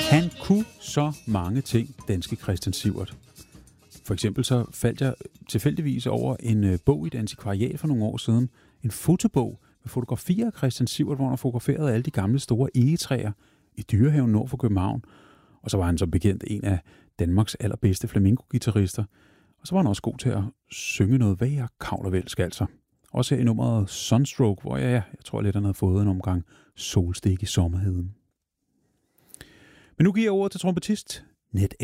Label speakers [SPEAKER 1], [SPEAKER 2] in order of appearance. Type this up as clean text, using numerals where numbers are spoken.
[SPEAKER 1] Han kunne så mange ting, danske Christian Siverth. For eksempel så faldt jeg tilfældigvis over en bog i et antikvariat for nogle år siden. En fotobog med fotografier af Christian Siverth, hvor han fotograferede alle de gamle store egetræer i Dyrehaven nord for København. Og så var han som bekendt en af Danmarks allerbedste flamenco-guitarister. Og så var han også god til at synge noget vær, kavl og vælsk altså. Også her i nummeret Sunstroke, hvor jeg tror lidt, han havde fået en omgang solstik i sommerheden. Men nu giver jeg ordet til trompetist Ned